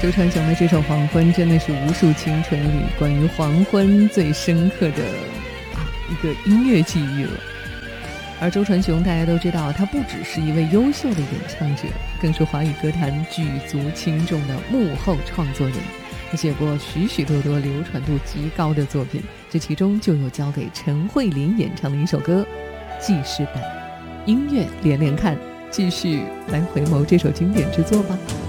周传雄的这首《黄昏》真的是无数青春里关于黄昏最深刻的一个音乐记忆了。而周传雄大家都知道，他不只是一位优秀的演唱者，更是华语歌坛举足轻重的幕后创作人。他写过许许多多流传度极高的作品，这其中就有交给陈慧琳演唱的一首歌《记事本》。音乐连连看，继续来回眸这首经典之作吧。